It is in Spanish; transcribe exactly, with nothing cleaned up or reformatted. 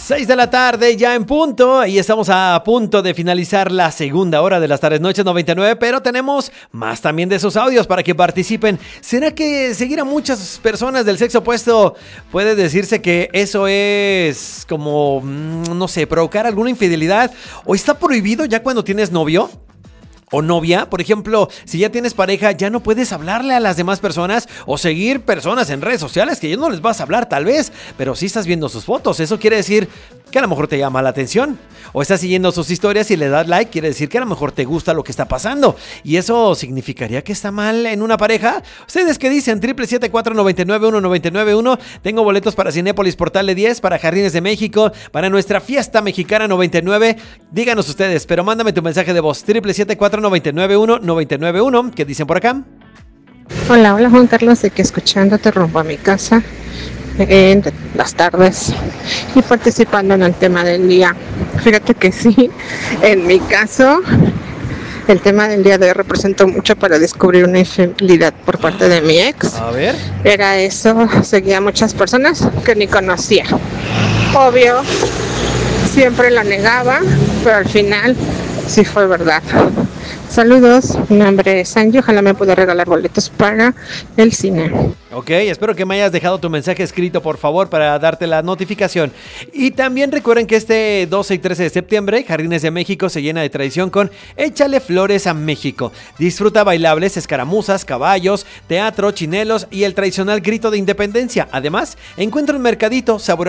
seis de la tarde ya en punto y estamos a punto de finalizar la segunda hora de las tardes noches noventa y nueve, pero tenemos más también de esos audios para que participen. ¿Será que seguir a muchas personas del sexo opuesto puede decirse que eso es como, no sé, provocar alguna infidelidad? ¿O está prohibido ya cuando tienes novio o novia? Por ejemplo, si ya tienes pareja, ya no puedes hablarle a las demás personas o seguir personas en redes sociales que ya no les vas a hablar tal vez, pero sí estás viendo sus fotos. Eso quiere decir que a lo mejor te llama la atención. O estás siguiendo sus historias y le das like, quiere decir que a lo mejor te gusta lo que está pasando. ¿Y eso significaría que está mal en una pareja? ¿Ustedes qué dicen? Triple siete cuatro nueve nueve uno nueve nueve uno. Tengo boletos para Cinépolis Portal diez, para Jardines de México, para nuestra fiesta mexicana noventa y nueve. Díganos ustedes, pero mándame tu mensaje de voz. Triple siete cuatro nueve nueve uno nueve nueve uno. ¿Qué dicen por acá? Hola, hola Juan Carlos, de que escuchándote rumbo a mi casa en las tardes y participando en el tema del día. Fíjate que sí, en mi caso el tema del día de hoy representó mucho para descubrir una infidelidad por parte de mi ex. A ver. Era eso, seguía a muchas personas que ni conocía. Obvio, siempre lo negaba, pero al final sí fue verdad. Saludos, mi nombre es Angie, ojalá me pueda regalar boletos para el cine. Ok, espero que me hayas dejado tu mensaje escrito, por favor, para darte la notificación. Y también recuerden que este doce y trece de septiembre, Jardines de México se llena de tradición con Échale Flores a México. Disfruta bailables, escaramuzas, caballos, teatro, chinelos y el tradicional grito de independencia. Además, encuentra un mercadito, sabor